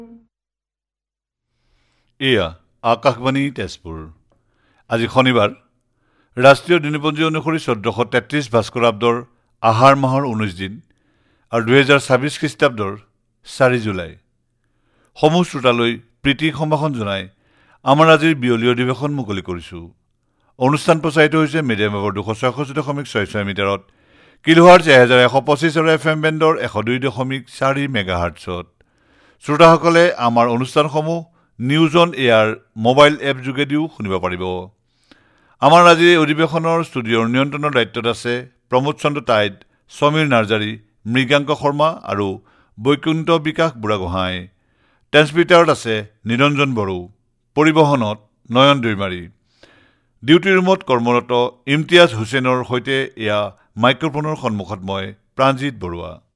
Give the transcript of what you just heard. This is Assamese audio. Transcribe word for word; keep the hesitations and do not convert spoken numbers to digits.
এয়া আকাশবাণী তেজপুৰ। আজি শনিবাৰ ৰাষ্ট্ৰীয় দিনপঞ্জী অনুসৰি চৈধ্যশ তেত্ৰিশ ভাস্কৰাব্দৰ আহাৰ মাহৰ ঊনৈছ দিন আৰু দুহেজাৰ ছাব্বিছ খ্ৰীষ্টাব্দৰ চাৰি জুলাই। সমূহ শ্ৰোতালৈ প্ৰীতি সম্ভাষণ জনাই আমাৰ আজিৰ বিয়লি অধিৱেশন মুকলি কৰিছোঁ। অনুষ্ঠান প্ৰচাৰিত হৈছে মিডিয়াম ৱেভৰ দুশ ছয়ষষ্ঠি দশমিক ছয় ছয় মিটাৰত, কিলোহাৰ্টজ এহেজাৰ এশ পঁচিছ আৰু এফ এম বেণ্ডৰ এশ দুই দশমিক চাৰি মেগাহাৰ্টছত। শ্ৰোতাসকলে আমাৰ অনুষ্ঠানসমূহ news on air mobile app যোগেদিও শুনিব পাৰিব। আমাৰ আজি অধিৱেশনৰ ষ্টুডিঅ'ৰ নিয়ন্ত্ৰণৰ দায়িত্বত আছে প্ৰমোদ চন্দ্ৰ টাইড, সমীৰ নাৰ্জাৰী, মৃগাংক শৰ্মা আৰু বৈকুণ্ঠ বিকাশ বুঢ়াগোহাঁই। ট্ৰেন্সমিটাৰত আছে নিৰঞ্জন বড়ো, পৰিবহণত নয়ন দৈমাৰী। ডিউটি ৰুমত কৰ্মৰত ইমতিয়াজ হুছেইনৰ সৈতে এয়া মাইক্ৰফোনৰ সন্মুখত মই প্ৰাণজিৎ বৰুৱা।